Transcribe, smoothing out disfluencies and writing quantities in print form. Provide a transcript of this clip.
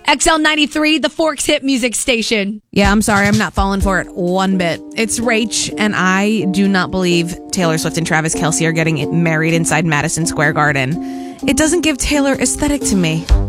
XL93, the Forks hit music station. Yeah, I'm sorry. I'm not falling for it one bit. It's Rach, and I do not believe Taylor Swift and Travis Kelce are getting married inside Madison Square Garden. It doesn't give Taylor aesthetic to me.